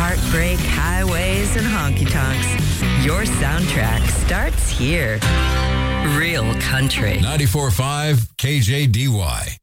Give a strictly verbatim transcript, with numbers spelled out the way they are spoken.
heartbreak, highways, and honky-tonks. Your soundtrack starts here. Real country. ninety-four point five K J D Y.